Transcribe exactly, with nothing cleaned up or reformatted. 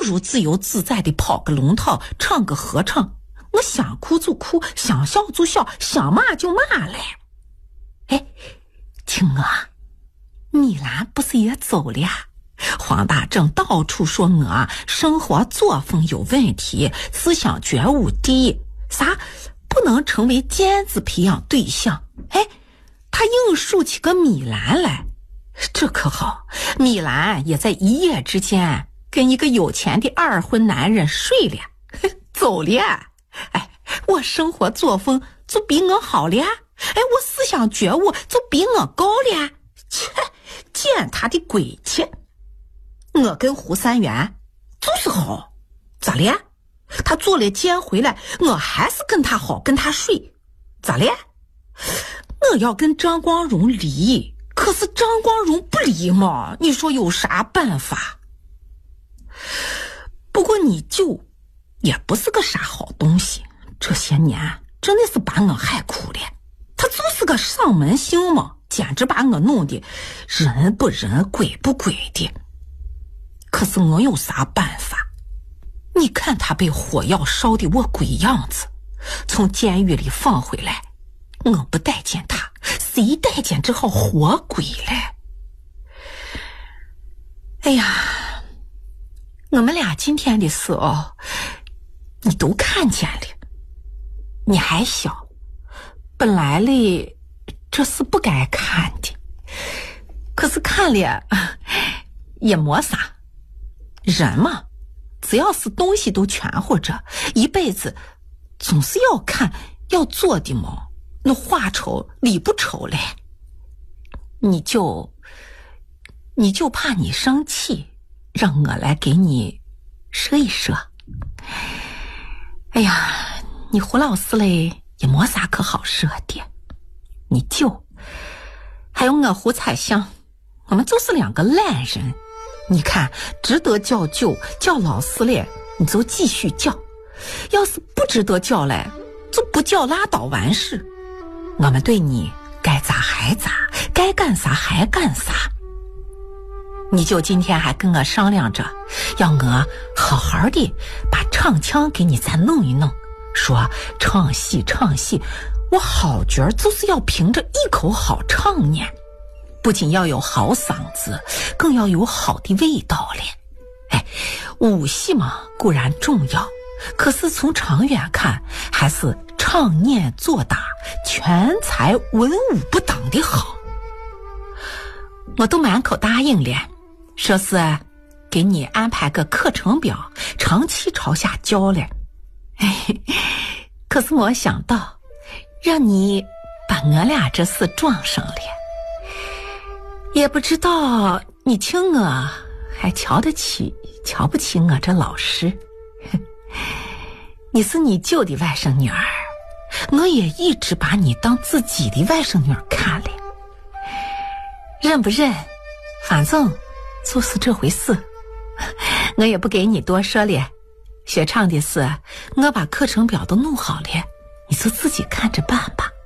如自由自在的跑个龙套，唱个合唱。我想哭就哭，想笑就笑，想骂就骂嘞。哎，听我，米兰不是也走了呀？黄大正到处说我生活作风有问题，思想觉悟低，啥不能成为尖子培养对象。哎，他硬竖起个米兰来，这可好，米兰也在一夜之间跟一个有钱的二婚男人睡了，走了。哎，我生活作风就比我好了，哎，我思想觉悟就比我高了。切，见他的鬼气！我跟胡三元就是好，咋了？他做了奸回来，我还是跟他好，跟他睡，咋了？我要跟张光荣离，可是张光荣不离嘛，你说有啥办法？不过你舅也不是个啥好东西，这些年真的是把我害苦了。他就是个上门星嘛，简直把我弄得人不人鬼不鬼的。可是我有啥办法？你看他被火药烧得我鬼样子，从监狱里放回来，我不待见他，谁待见这号活鬼嘞？哎呀，我们俩今天的事哦，你都看见了。你还小，本来嘞这是不该看的，可是看了也没啥。人嘛，只要是东西都全活着，一辈子总是要看要做的嘛，那话丑理不丑嘞。你就你就怕你生气，让我来给你说一说。哎呀，你胡老师嘞也没啥可好说的，你舅还有我胡彩香，我们就是两个烂人。你看值得叫舅叫老师嘞，你就继续叫，要是不值得叫嘞，就不叫拉倒完事。我们对你该咋还咋，该干啥还干啥。你舅今天还跟我商量着要我好好的把唱腔给你再弄一弄，说唱戏唱戏，我好角就是要凭着一口好唱念，不仅要有好嗓子，更要有好的味道嘞。哎，武戏嘛固然重要，可是从长远看，还是唱念做打全才文武不挡的好。我都满口答应了，说是给你安排个课程表，长期朝下教嘞。哎，可是我想到让你把我俩这事撞上了，也不知道你听我还瞧得起瞧不起我这老师。你是你舅的外甥女儿，我也一直把你当自己的外甥女儿看了，认不认反正就是这回事，我也不给你多说了。学唱的事我把课程表都弄好了，你就自己看着办吧。